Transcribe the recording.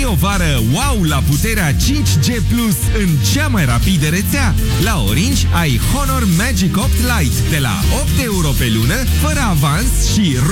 Vrei o vară wow la puterea 5G Plus în cea mai rapidă rețea? La Orange ai Honor Magic 8 Lite de la 8 euro pe lună, fără avans și